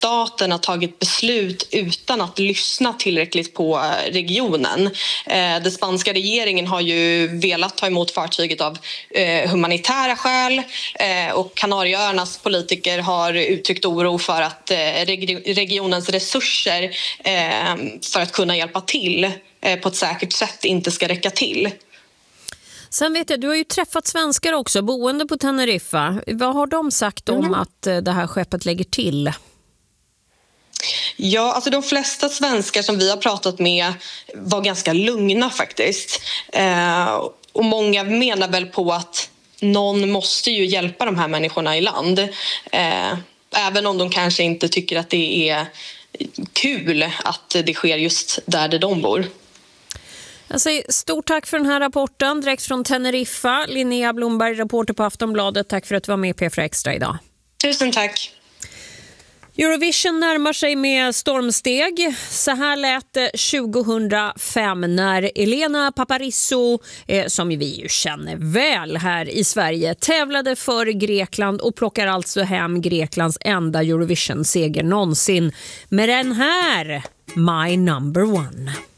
staten har tagit beslut utan att lyssna tillräckligt på regionen. Den spanska regeringen har ju velat ta emot fartyget av humanitära skäl och Kanarieöarnas politiker har uttryckt oro för att regionens resurser för att kunna hjälpa till på ett säkert sätt inte ska räcka till. Sen vet jag, du har ju träffat svenskar också, boende på Teneriffa. Vad har de sagt om att det här skeppet lägger till? Ja, alltså de flesta svenskar som vi har pratat med var ganska lugna faktiskt. Och många menar väl på att någon måste ju hjälpa de här människorna i land. Även om de kanske inte tycker att det är kul att det sker just där de bor. Jag säger stort tack för den här rapporten direkt från Teneriffa. Linnea Blomberg, reporter på Aftonbladet. Tack för att du var med i P4 Extra idag. Tusen tack. Eurovision närmar sig med stormsteg. Så här lät det 2005 när Elena Paparizou, som vi ju känner väl här i Sverige, tävlade för Grekland och plockar alltså hem Greklands enda Eurovision-seger någonsin med den här My Number One.